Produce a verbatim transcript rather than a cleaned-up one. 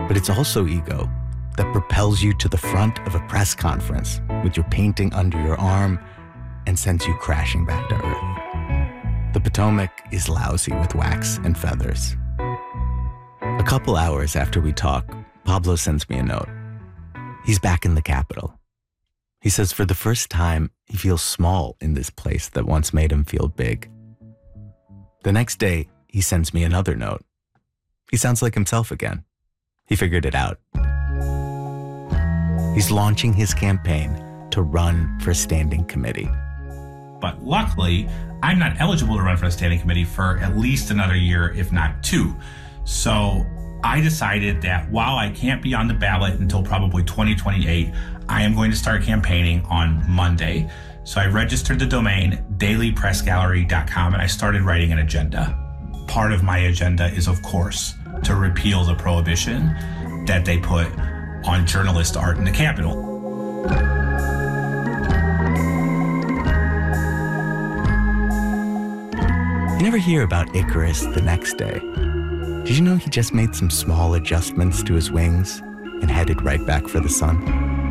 But it's also ego that propels you to the front of a press conference with your painting under your arm and sends you crashing back to Earth. The Potomac is lousy with wax and feathers. A couple hours after we talk, Pablo sends me a note. He's back in the Capitol. He says for the first time, he feels small in this place that once made him feel big. The next day, he sends me another note. He sounds like himself again. He figured it out. He's launching his campaign to run for standing committee. But luckily, I'm not eligible to run for a standing committee for at least another year, if not two. So I decided that while I can't be on the ballot until probably twenty twenty-eight, I am going to start campaigning on Monday. So I registered the domain daily press gallery dot com and I started writing an agenda. Part of my agenda is, of course, to repeal the prohibition that they put on journalist art in the Capitol. You never hear about Icarus the next day. Did you know he just made some small adjustments to his wings and headed right back for the sun?